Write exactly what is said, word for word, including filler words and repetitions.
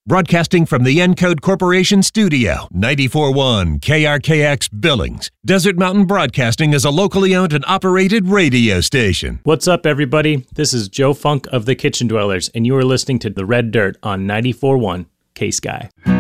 Broadcasting from the Encode Corporation studio, ninety-four point one K R K X Billings. Desert Mountain Broadcasting is a locally owned and operated radio station. What's up, everybody? This is Joe Funk of the Kitchen Dwellers, and you are listening to The Red Dirt on ninety-four point one K-Sky.